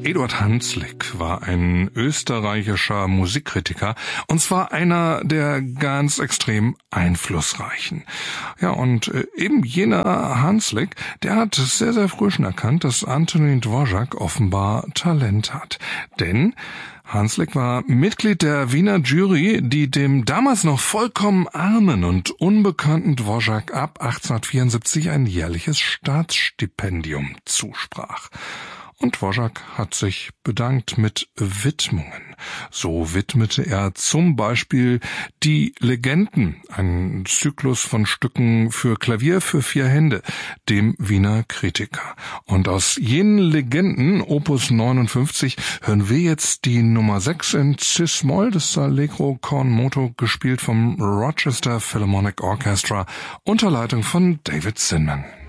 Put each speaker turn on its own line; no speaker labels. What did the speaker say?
Eduard Hanslick war ein österreichischer Musikkritiker, und zwar einer der ganz extrem einflussreichen. Ja, und eben jener Hanslick, der hat sehr, sehr früh schon erkannt, dass Antonín Dvořák offenbar Talent hat. Denn Hanslick war Mitglied der Wiener Jury, die dem damals noch vollkommen armen und unbekannten Dvořák ab 1874 ein jährliches Staatsstipendium zusprach. Und Dvořák hat sich bedankt mit Widmungen. So widmete er zum Beispiel die Legenden, einen Zyklus von Stücken für Klavier für 4 Hände, dem Wiener Kritiker. Und aus jenen Legenden, Opus 59, hören wir jetzt die Nummer 6 in Cis-Moll, das Allegro con moto, gespielt vom Rochester Philharmonic Orchestra unter Leitung von David Zinman.